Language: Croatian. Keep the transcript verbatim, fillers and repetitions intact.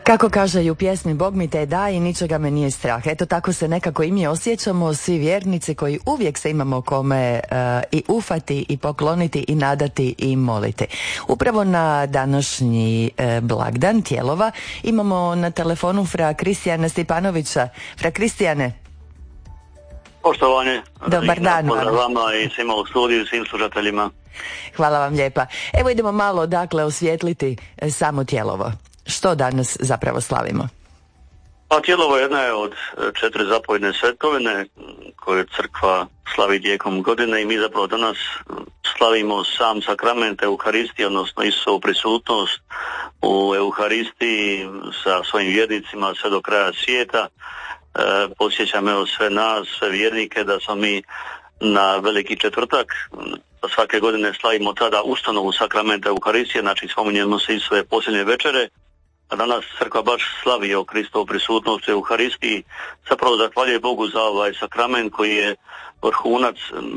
Kako kaže i u pjesmi Bog mi te da i ničega me nije strah. Eto tako se nekako i mi osjećamo, svi vjernici koji uvijek se imamo kome uh, i ufati i pokloniti i nadati i moliti. Upravo na današnji uh, blagdan Tijelova imamo na telefonu fra Kristijana Stipanovića. Fra Kristijane. Poštovanje. Dobar dan. Pozdrav vama i svima u studiju i svim slušateljima. Hvala vam lijepa. Evo idemo malo dakle osvijetliti samo Tijelovo. Što danas zapravo slavimo? Pa Tijelovo jedna je od četiri zapovjedne svetkovine koje crkva slavi tijekom godine i mi zapravo danas slavimo sam sakrament Euharistije, odnosno Isusovu prisutnost u Euharistiji sa svojim vjernicima sve do kraja svijeta. E, posjećam evo sve nas, sve vjernike da smo mi na Veliki četvrtak svake godine slavimo tada ustanovu sakramenta Euharistije, znači spominjemo se Isusove posljednje večere. A danas crkva baš slavi o Kristovu prisutnosti u Euharistiji, zapravo zahvaljuje Bogu za ovaj sakrament koji je vrhunac